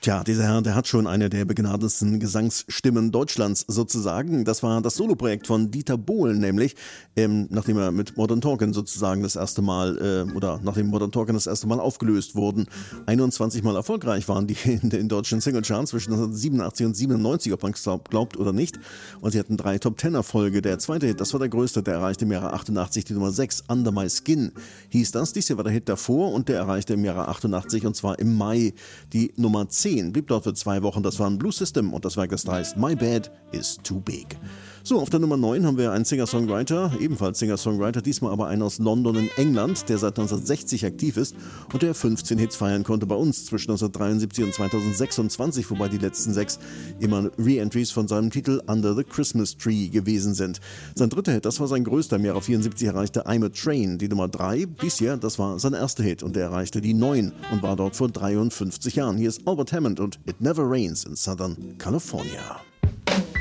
Tja, dieser Herr, der hat schon eine der begnadetsten Gesangsstimmen Deutschlands sozusagen. Das war das Soloprojekt von Dieter Bohlen nämlich, nachdem er mit Modern Talking sozusagen das erste Mal, nachdem Modern Talking das erste Mal aufgelöst wurden. 21 Mal erfolgreich waren die in den deutschen Singlecharts zwischen 1987 und 97, ob man es glaubt oder nicht. Und sie hatten 3 Top-10-Erfolge. Der zweite Hit, das war der größte, der erreichte im Jahre 88 die Nummer 6, Under My Skin hieß das. Dies hier war der Hit davor und der erreichte im Jahre 88 und zwar im Mai die Nummer 10. Blieb dort für 2 Wochen, das war ein Blue System und das Werk, das heißt My Bad is Too Big. So, auf der Nummer 9 haben wir einen Singer-Songwriter, ebenfalls Singer-Songwriter, diesmal aber einen aus London in England, der seit 1960 aktiv ist und der 15 Hits feiern konnte bei uns zwischen 1973 und 2026, wobei die letzten 6 immer Re-Entries von seinem Titel Under the Christmas Tree gewesen sind. Sein dritter Hit, das war sein größter, im Jahre 74 erreichte I'm a Train. Die Nummer 3, dies hier, das war sein erster Hit und der erreichte die 9 und war dort vor 53 Jahren. Hier ist Albert Hammond und It Never Rains in Southern California.